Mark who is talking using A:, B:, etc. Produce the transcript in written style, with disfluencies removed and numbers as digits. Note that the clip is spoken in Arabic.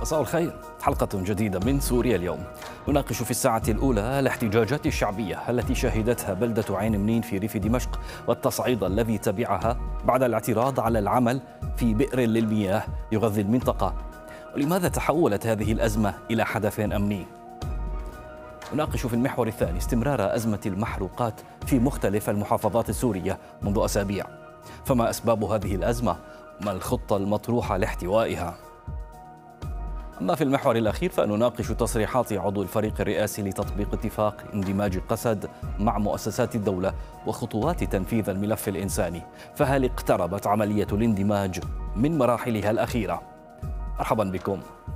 A: مساء الخير، حلقة جديدة من سوريا اليوم. نناقش في الساعة الأولى الاحتجاجات الشعبية التي شهدتها بلدة عين منين في ريف دمشق والتصعيد الذي تبعها بعد الاعتراض على العمل في بئر للمياه يغذي المنطقة. ولماذا تحولت هذه الأزمة إلى حدث أمني؟ نناقش في المحور الثاني استمرار أزمة المحروقات في مختلف المحافظات السورية منذ أسابيع، فما أسباب هذه الأزمة؟ ما الخطة المطروحة لاحتوائها؟ أما في المحور الأخير فنناقش تصريحات عضو الفريق الرئاسي لتطبيق اتفاق اندماج قسد مع مؤسسات الدولة وخطوات تنفيذ الملف الإنساني، فهل اقتربت عملية الاندماج من مراحلها الأخيرة؟ مرحبا بكم.